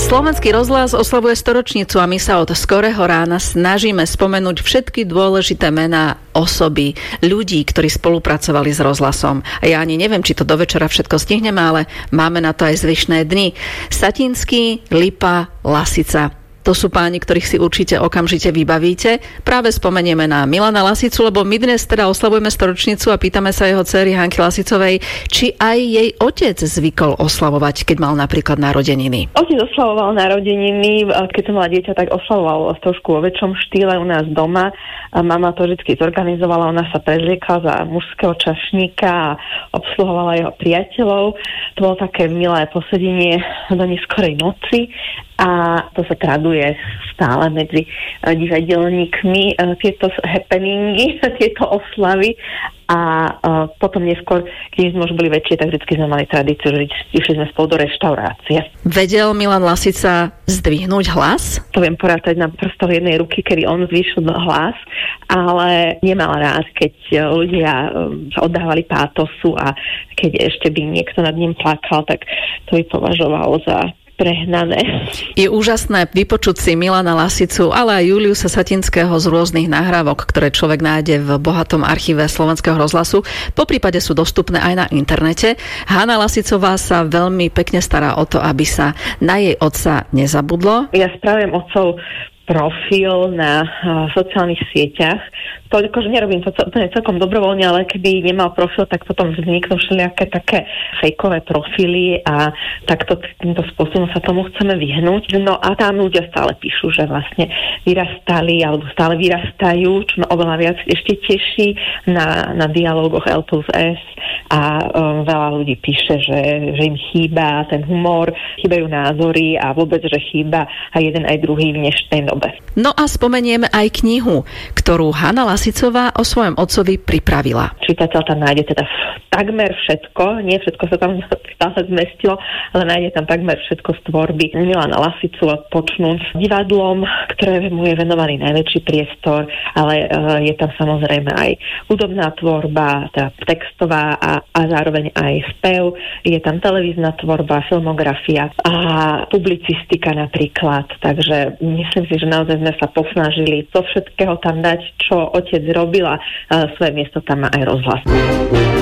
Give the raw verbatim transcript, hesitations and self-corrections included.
Slovenský rozhlas oslavuje storočnicu a my sa od skorého rána snažíme spomenúť všetky dôležité mená osoby, ľudí, ktorí spolupracovali s rozhlasom. A ja ani neviem, či to do večera všetko stihneme, ale máme na to aj zvyšné dni. Satinský, Lipa, Lasica. To sú páni, ktorých si určite okamžite vybavíte. Práve spomenieme na Milana Lasicu, lebo my dnes teda oslavujeme storočnicu a pýtame sa jeho dcery Hanky Lasicovej, či aj jej otec zvykol oslavovať, keď mal napríklad narodeniny. Otec oslavoval narodeniny, keď som mala dieťa, tak oslavoval trošku vo väčšom štýle u nás doma. Mama to vždy zorganizovala, ona sa prezliekla za mužského čašníka a obsluhovala jeho priateľov. To bolo také milé posedenie do neskorej noci a to sa traduje stále medzi divadelníkmi, tieto happeningy, tieto oslavy. A uh, potom neskôr, keď sme už boli väčšie, tak vždy sme mali tradíciu, že išli sme spolu do reštaurácie. Vedel Milan Lasica zdvihnúť hlas? To viem porátať na prstoch jednej ruky, kedy on zvýšil hlas, ale nemal rád, keď ľudia sa oddávali pátosu a keď ešte by niekto nad ním plakal, tak to by považoval za prehnané. Je úžasné vypočuť si Milana Lasicu, ale aj Juliusa Satinského z rôznych nahrávok, ktoré človek nájde v bohatom archíve Slovenského rozhlasu. Poprípade sú dostupné aj na internete. Hanna Lasicová sa veľmi pekne stará o to, aby sa na jej otca nezabudlo. Ja spravujem otcov profil na uh, sociálnych sieťach. To akože nerobím to úplne celkom dobrovoľne, ale keby nemal profil, tak potom vzniknú všelijaké také fejkové profily a takto týmto spôsobom sa tomu chceme vyhnúť. No a tam ľudia stále píšu, že vlastne vyrastali alebo stále vyrastajú, čo ma oveľa viac ešte teší na, na dialógoch L plus S a um, veľa ľudí píše, že, že im chýba ten humor, chýbajú názory a vôbec, že chýba aj jeden aj druhý v dnešnej dobe. No a spomenieme aj knihu, ktorú Hanna Lasicová o svojom otcovi pripravila. Čitateľ tam nájde teda takmer všetko, nie všetko sa tam stále zmestilo, ale nájde tam takmer všetko z tvorby Milana Lasicu, počnúť divadlom, ktorému je venovaný najväčší priestor, ale uh, je tam samozrejme aj hudobná tvorba, teda textová a, a zároveň aj spev, je tam televízna tvorba, filmografia a publicistika napríklad, takže myslím si, že naozaj sme sa posnažili zo všetkého tam dať, čo otec robil a svoje miesto tam má aj rozhlas.